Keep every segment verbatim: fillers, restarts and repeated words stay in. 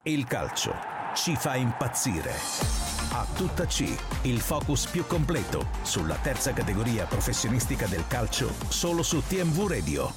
Il calcio ci fa impazzire. A tutta C, il focus più completo sulla terza categoria professionistica del calcio, solo su T M V Radio.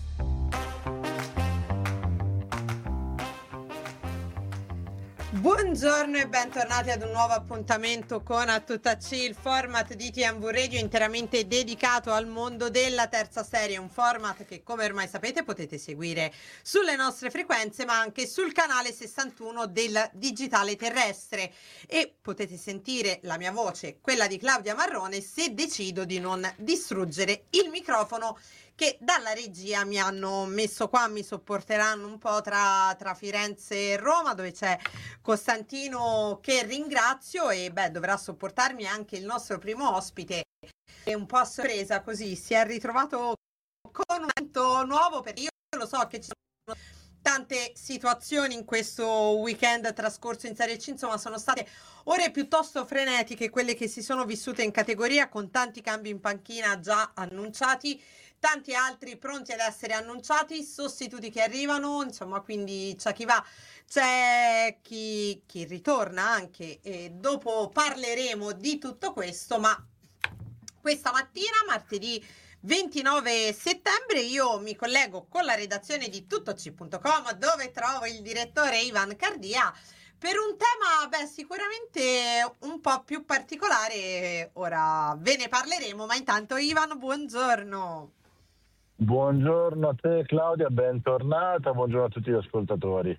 Buongiorno e bentornati ad un nuovo appuntamento con A Tutta C, il format di T M V Radio interamente dedicato al mondo della terza serie, un format che, come ormai sapete, potete seguire sulle nostre frequenze ma anche sul canale sessantuno del digitale terrestre, e potete sentire la mia voce, quella di Claudia Marrone, se decido di non distruggere il microfono che dalla regia mi hanno messo qua. Mi sopporteranno un po' tra, tra Firenze e Roma, dove c'è Costantino, che ringrazio, e beh, dovrà sopportarmi anche il nostro primo ospite. È un po' a sorpresa, così si è ritrovato con un momento nuovo, perché io lo so che ci sono tante situazioni in questo weekend trascorso in Serie C, insomma sono state ore piuttosto frenetiche quelle che si sono vissute in categoria, con tanti cambi in panchina già annunciati, tanti altri pronti ad essere annunciati, sostituti che arrivano, insomma, quindi c'è chi va, c'è chi, chi ritorna anche, e dopo parleremo di tutto questo. Ma questa mattina, martedì ventinove settembre, io mi collego con la redazione di tuttoc punto com, dove trovo il direttore Ivan Cardia per un tema, beh, sicuramente un po' più particolare. Ora ve ne parleremo, ma intanto Ivan, buongiorno. Buongiorno a te Claudia, bentornata, buongiorno a tutti gli ascoltatori.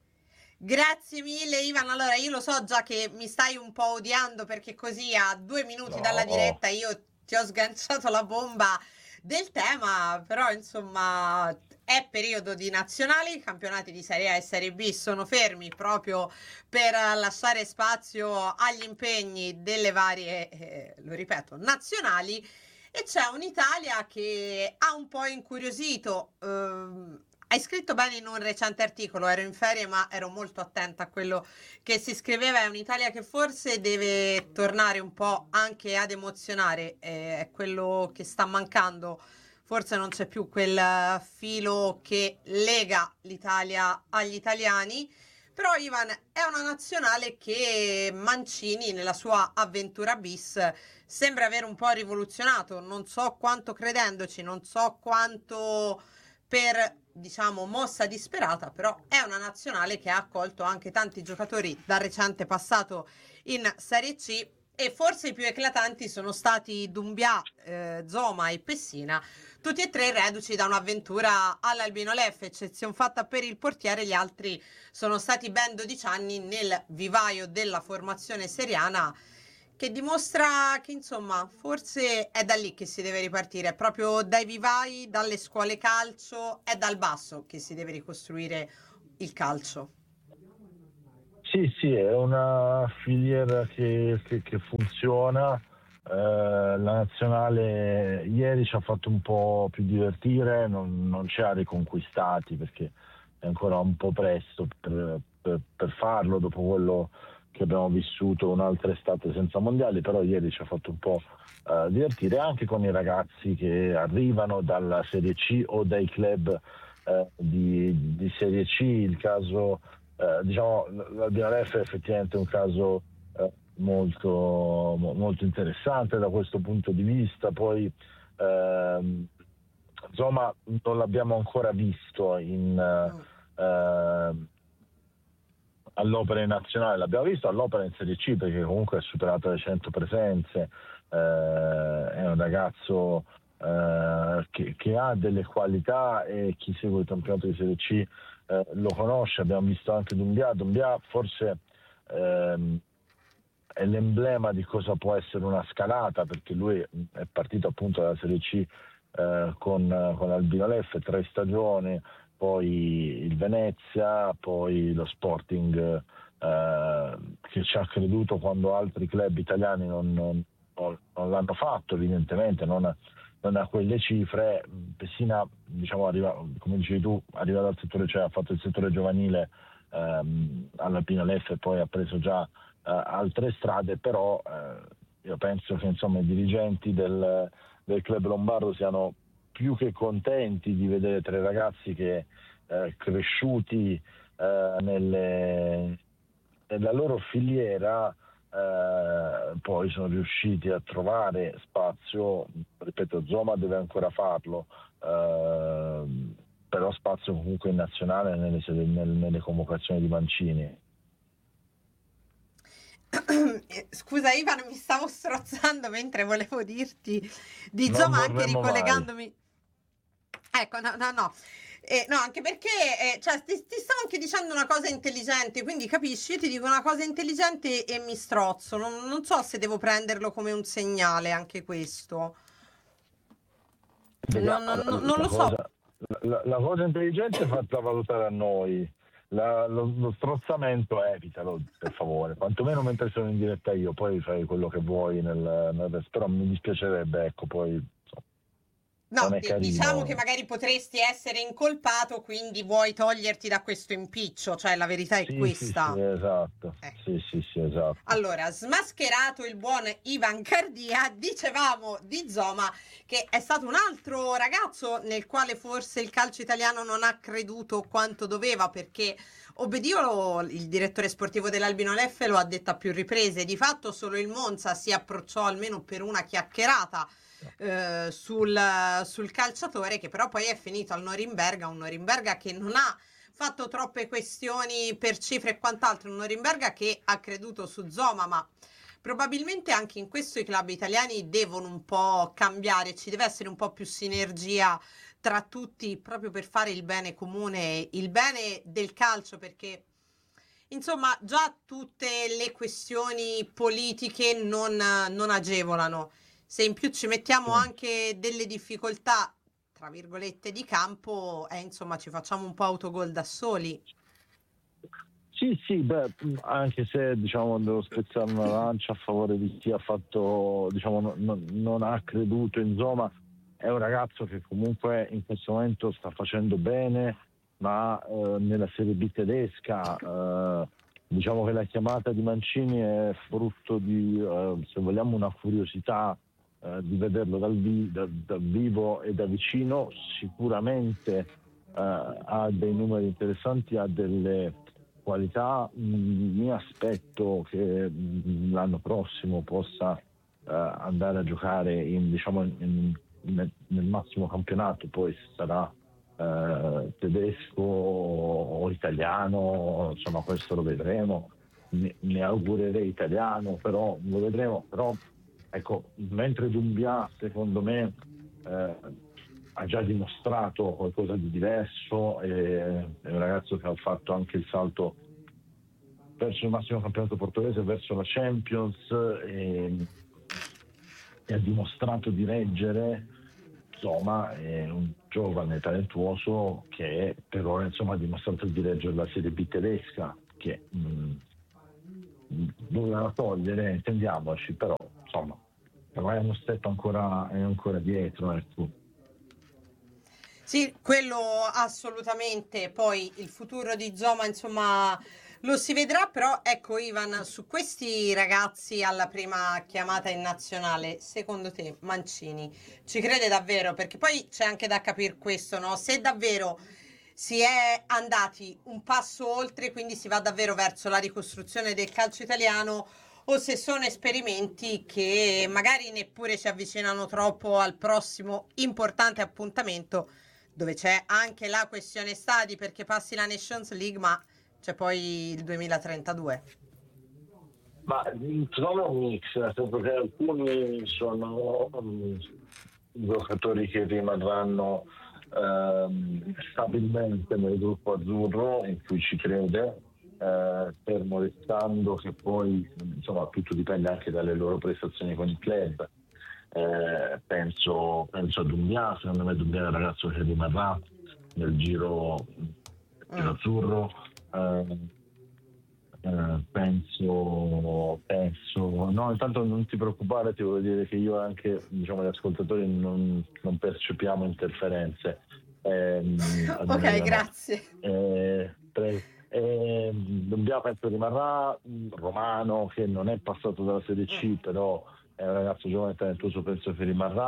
Grazie mille Ivan. Allora, io lo so già che mi stai un po' odiando, perché così a due minuti no. dalla diretta io ti ho sganciato la bomba del tema, però insomma è periodo di nazionali, i campionati di Serie A e Serie B sono fermi proprio per lasciare spazio agli impegni delle varie, eh, lo ripeto, nazionali, e c'è un'Italia che ha un po' incuriosito. Ehm, hai scritto bene in un recente articolo, ero in ferie ma ero molto attenta a quello che si scriveva. È un'Italia che forse deve tornare un po' anche ad emozionare, eh, è quello che sta mancando. Forse non c'è più quel filo che lega l'Italia agli italiani. Però Ivan, è una nazionale che Mancini nella sua avventura bis sembra aver un po' rivoluzionato, non so quanto credendoci, non so quanto per, diciamo, mossa disperata, però è una nazionale che ha accolto anche tanti giocatori dal recente passato in Serie C, e forse i più eclatanti sono stati Doumbia, eh, Zoma e Pessina, tutti e tre reduci da un'avventura all'Albino Leffe, eccezione fatta per il portiere. Gli altri sono stati ben dodici anni nel vivaio della formazione seriana, che dimostra che insomma forse è da lì che si deve ripartire, proprio dai vivai, dalle scuole calcio, è dal basso che si deve ricostruire il calcio. Sì, sì, è una filiera che, che, che funziona. Eh, la nazionale ieri ci ha fatto un po' più divertire, non, non ci ha riconquistati perché è ancora un po' presto per, per, per farlo dopo quello che abbiamo vissuto un'altra estate senza mondiali, però ieri ci ha fatto un po' eh, divertire anche con i ragazzi che arrivano dalla Serie C o dai club eh, di, di Serie C. Il caso, eh, diciamo, l'Albino Leffe è effettivamente un caso eh, molto, molto interessante da questo punto di vista. Poi ehm, insomma non l'abbiamo ancora visto in eh, all'Opera in nazionale, l'abbiamo visto all'Opera in Serie C perché comunque ha superato le cento presenze, eh, è un ragazzo eh, che, che ha delle qualità, e chi segue il campionato di Serie C eh, lo conosce. Abbiamo visto anche Doumbia. Doumbia forse ehm, è l'emblema di cosa può essere una scalata, perché lui è partito appunto dalla Serie C eh, con, con l'Albino Leffe, tre stagioni, poi il Venezia, poi lo Sporting eh, che ci ha creduto quando altri club italiani non, non, non l'hanno fatto, evidentemente non, non a quelle cifre. Pessina, diciamo, arriva, come dicevi tu, arriva dal settore, cioè ha fatto il settore giovanile ehm, all'Albino Leffe e poi ha preso già eh, altre strade, però eh, io penso che insomma i dirigenti del, del club lombardo siano più che contenti di vedere tre ragazzi che eh, cresciuti eh, nelle, nella loro filiera eh, poi sono riusciti a trovare spazio. Ripeto, Zoma deve ancora farlo, eh, però spazio comunque in nazionale nelle, nelle, nelle convocazioni di Mancini. Scusa Ivan, mi stavo strozzando mentre volevo dirti di Non Zoma, anche vorremmo mai. ricollegandomi. Ecco, no, no, no. Eh, no, anche perché eh, cioè, ti, ti stavo anche dicendo una cosa intelligente, quindi capisci, io ti dico una cosa intelligente e mi strozzo. Non, non so se devo prenderlo come un segnale anche questo. Non, non- non- non La lo so. cosa, la, la cosa intelligente è fatta valutare a noi. La- lo, lo strozzamento evitalo, per favore, quantomeno mentre sono in diretta io, poi fai quello che vuoi nel, nel resto. Però mi dispiacerebbe, ecco, poi insomma, No, non è di- diciamo che carino. magari potresti essere incolpato, quindi vuoi toglierti da questo impiccio, cioè la verità è Sì, sì, sì, questa. esatto. Eh. Sì, sì, sì, esatto. Allora, smascherato il buon Ivan Cardia, dicevamo di Zoma che è stato un altro ragazzo nel quale forse il calcio italiano non ha creduto quanto doveva, perché Obbedio, il direttore sportivo dell'Albino Leffe, lo ha detto a più riprese. Di fatto solo il Monza si approcciò almeno per una chiacchierata eh, sul, sul calciatore, che però poi è finito al Norimberga, un Norimberga che non ha fatto troppe questioni per cifre e quant'altro, un Norimberga che ha creduto su Zoma, ma probabilmente anche in questo i club italiani devono un po' cambiare, ci deve essere un po' più sinergia tra tutti proprio per fare il bene comune, il bene del calcio, perché insomma già tutte le questioni politiche non, non agevolano. Se in più ci mettiamo Sì. anche delle difficoltà, tra virgolette, di campo, eh, insomma ci facciamo un po' autogol da soli. Sì, sì, beh, anche se diciamo devo spezzare una lancia a favore di chi ha fatto, diciamo, non, non- non ha creduto in Zoma. È un ragazzo che comunque in questo momento sta facendo bene, ma eh, nella Serie B tedesca eh, diciamo che la chiamata di Mancini è frutto di, eh, se vogliamo, una curiosità eh, di vederlo dal, vi- da- dal vivo e da vicino. Sicuramente eh, ha dei numeri interessanti, ha delle qualità. Mh, mi aspetto che mh, l'anno prossimo possa eh, andare a giocare in, diciamo, in- nel, nel massimo campionato, poi sarà eh, tedesco o italiano, insomma questo lo vedremo. Mi, mi augurerei italiano, però lo vedremo. Però ecco, mentre Doumbia secondo me eh, ha già dimostrato qualcosa di diverso, e è un ragazzo che ha fatto anche il salto verso il massimo campionato portoghese, verso la Champions, e, e ha dimostrato di reggere. Insomma, è un giovane talentuoso che per ora insomma ha dimostrato di reggere la Serie B tedesca, che mh, doveva togliere, intendiamoci, però insomma ormai è uno step ancora, è ancora dietro, ecco. Sì, quello assolutamente. Poi il futuro di Zoma, insomma, lo si vedrà, però ecco Ivan, su questi ragazzi alla prima chiamata in nazionale, secondo te Mancini ci crede davvero? Perché poi c'è anche da capire questo, no? Se davvero si è andati un passo oltre, quindi si va davvero verso la ricostruzione del calcio italiano, o se sono esperimenti che magari neppure ci avvicinano troppo al prossimo importante appuntamento, dove c'è anche la questione stadi perché passi la Nations League, ma c'è poi il duemilatrentadue. Ma secondo me è un mix, nel senso che alcuni sono um, giocatori che rimarranno ehm, stabilmente nel gruppo azzurro in cui ci crede, eh, fermo restando che poi insomma tutto dipende anche dalle loro prestazioni con il club. Eh, penso, penso a Doumbia, secondo me Doumbia è un ragazzo che rimarrà nel giro, giro Mm. azzurro. eh, eh, penso, penso, no, intanto non ti preoccupare, ti voglio dire che io anche, diciamo, gli ascoltatori non, non percepiamo interferenze. Ehm, Ok, almeno no. grazie. Eh, pre- eh, Dobbiamo, penso rimarrà. mh, Romano, che non è passato dalla Serie C, però è un ragazzo giovane e talentuoso, penso che rimarrà.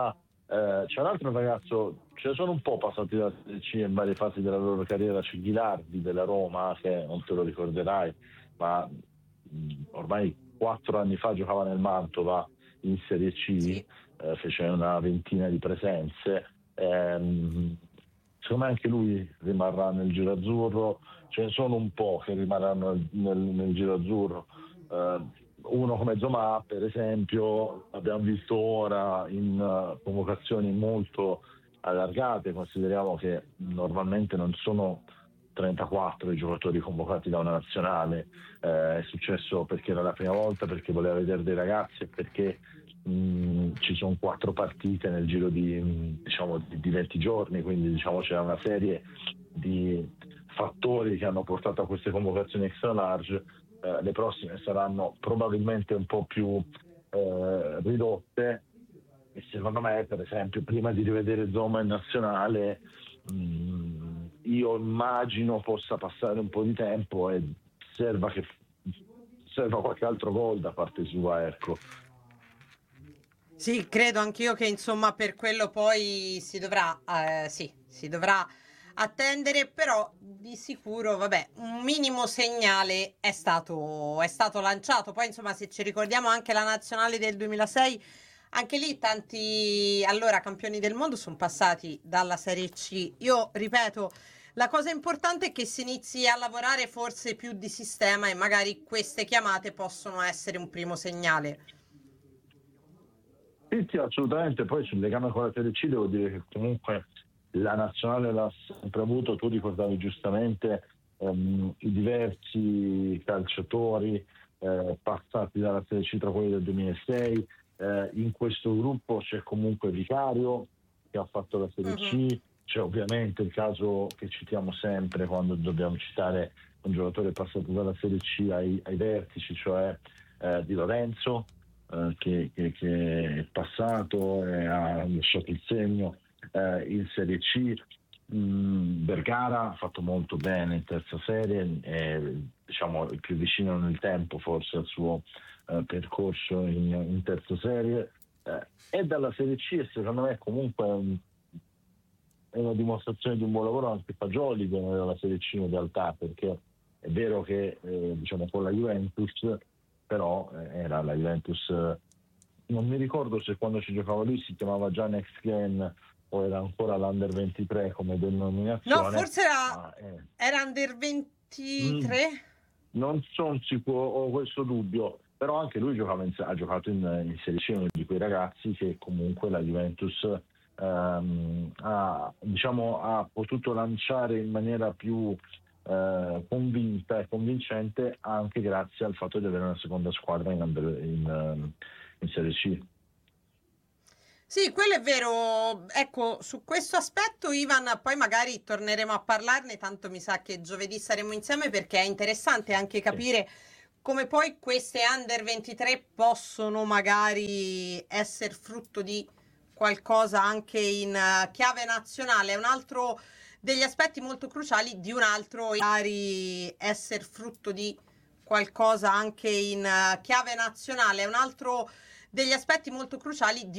Eh, c'è un altro ragazzo, ce ne sono un po' passati dalla Serie C in varie fasi della loro carriera, c'è Ghilardi della Roma, che non te lo ricorderai, ma mh, ormai quattro anni fa giocava nel Mantova in Serie C, Sì. eh, fece una ventina di presenze. Ehm, secondo me anche lui rimarrà nel Giro Azzurro, ce ne sono un po' che rimarranno nel, nel, nel Giro Azzurro. Eh, uno come Zomà, per esempio, abbiamo visto ora in uh, convocazioni molto allargate, consideriamo che normalmente non sono trentaquattro i giocatori convocati da una nazionale, eh, è successo perché era la prima volta, perché voleva vedere dei ragazzi e perché mh, ci sono quattro partite nel giro di, mh, diciamo, di, di venti giorni, quindi diciamo c'è una serie di fattori che hanno portato a queste convocazioni extra large. Eh, le prossime saranno probabilmente un po' più eh, ridotte e secondo me, per esempio, prima di rivedere Zoma in nazionale, mh, io immagino possa passare un po' di tempo e serva che serva qualche altro gol da parte sua, ecco. Sì, credo anch'io che insomma per quello poi si dovrà, eh, sì, si dovrà attendere, però di sicuro, vabbè, un minimo segnale è stato, è stato lanciato. Poi insomma se ci ricordiamo anche la nazionale del duemilasei, anche lì tanti allora campioni del mondo sono passati dalla Serie C. Io ripeto, la cosa importante è che si inizi a lavorare forse più di sistema e magari queste chiamate possono essere un primo segnale. Sì, sì, assolutamente. Poi sul legame con la Serie C devo dire che comunque la nazionale l'ha sempre avuto. Tu ricordavi giustamente ehm, i diversi calciatori eh, passati dalla Serie C tra quelli del duemilasei. Eh, in questo gruppo c'è comunque Vicario che ha fatto la Serie Mhm. C, c'è ovviamente il caso che citiamo sempre quando dobbiamo citare un giocatore passato dalla Serie C ai, ai vertici, cioè eh, Di Lorenzo, eh, che, che, che è passato e ha lasciato il segno eh, in Serie C. Mm, Vergara ha fatto molto bene in terza serie, è diciamo il più vicino nel tempo forse al suo eh, percorso in, in terza serie, eh, è dalla Serie C e secondo me comunque um, è una dimostrazione di un buon lavoro anche Fagioli che non era la Serie C in realtà, perché è vero che eh, diciamo con la Juventus, però eh, era la Juventus, eh, non mi ricordo se quando ci giocava lui si chiamava già Next Gen o era ancora l'Under ventitré come No, denominazione, forse era, ma eh, era Under mm, ventitré. non sono sicuro, ho questo dubbio, però anche lui giocava in- ha giocato in, in Serie C, uno di quei ragazzi che comunque la Juventus ehm, ha, diciamo, ha potuto lanciare in maniera più eh, convinta e convincente anche grazie al fatto di avere una seconda squadra in, under- in, ehm, in Serie C. Sì, quello è vero. Ecco, su questo aspetto, Ivan, poi magari torneremo a parlarne, tanto mi sa che giovedì saremo insieme perché è interessante anche Sì. capire come poi queste Under ventitré possono magari essere frutto di qualcosa anche in eh, chiave nazionale. È un altro degli aspetti molto cruciali di un altro, magari essere frutto di qualcosa anche in eh, chiave nazionale. È un altro degli aspetti molto cruciali di